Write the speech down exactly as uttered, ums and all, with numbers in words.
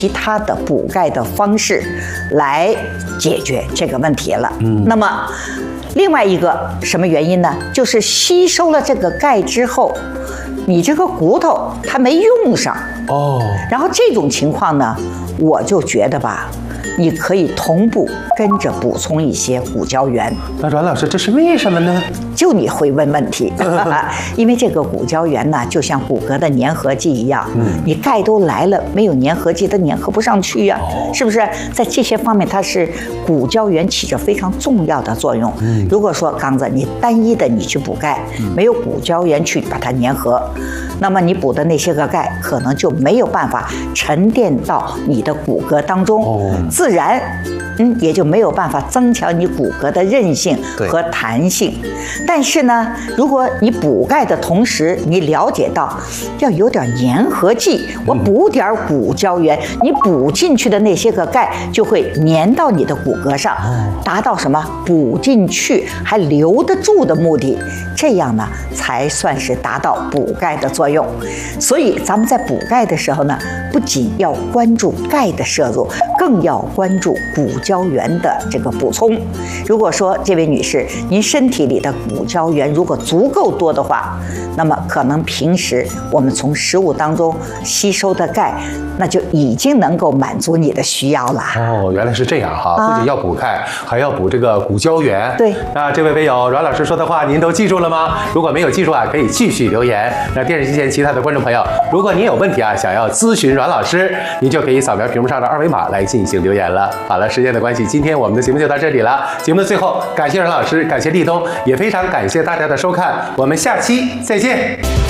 其他的补钙的方式来解决这个问题了。嗯，那么另外一个什么原因呢？就是吸收了这个钙之后，你这个骨头它没用上哦。然后这种情况呢，我就觉得吧，你可以同步跟着补充一些骨胶原。 那阮老师，这是为什么呢？ 就你会问问题，因为这个骨胶原呢，就像骨骼的粘合剂一样，嗯，你钙都来了，没有粘合剂，它粘合不上去呀、啊，哦、是不是？在这些方面，它是骨胶原起着非常重要的作用。嗯，如果说刚子你单一的你去补钙，嗯、没有骨胶原去把它粘合，那么你补的那些个钙可能就没有办法沉淀到你的骨骼当中，哦、自然，嗯，也就没有办法增强你骨骼的韧性和弹性。但是呢，如果你补钙的同时，你了解到要有点粘合剂，我补点骨胶原，你补进去的那些个钙就会粘到你的骨骼上，达到什么补进去还留得住的目的，这样呢才算是达到补钙的作用。所以咱们在补钙的时候呢，不仅要关注钙的摄入，更要关注骨胶原的这个补充。如果说这位女士，您身体里的骨胶原如果足够多的话，那么可能平时我们从食物当中吸收的钙，那就已经能够满足你的需要了。 哦，原来是这样哈！不仅要补钙，还要补这个骨胶原。 对， 那这位微友阮老师说的话，您都记住了吗？如果没有记住啊，可以继续留言。那电视机前其他的观众朋友，如果您有问题啊，想要咨询阮老师，您就可以扫描屏幕上的二维码来进行留言了。好了，时间的关系，今天我们的节目就到这里了。节目的最后，感谢阮老师，感谢立冬，也非常感谢大家的收看，我们下期再见。